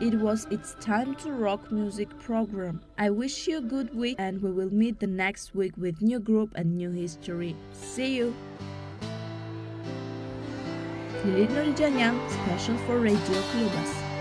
It was It's Time to Rock music program. I wish you a good week and we will meet the next week with new group and new history. See you! Lilith Norijanya, special for Radio Clubas.